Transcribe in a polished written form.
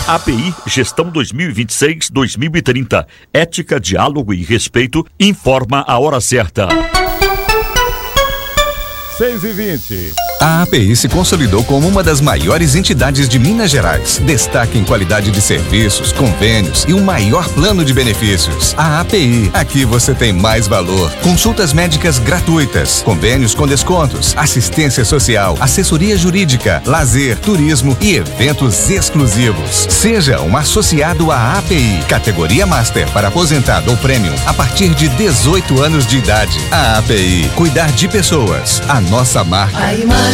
A API Gestão 2026-2030, Ética, Diálogo e Respeito, informa a hora certa. 6h20. A API se consolidou como uma das maiores entidades de Minas Gerais. Destaque em qualidade de serviços, convênios e o maior plano de benefícios. A API, aqui você tem mais valor. Consultas médicas gratuitas, convênios com descontos, assistência social, assessoria jurídica, lazer, turismo e eventos exclusivos. Seja um associado à API, categoria Master para aposentado ou Premium a partir de 18 anos de idade. A API, cuidar de pessoas, a nossa marca.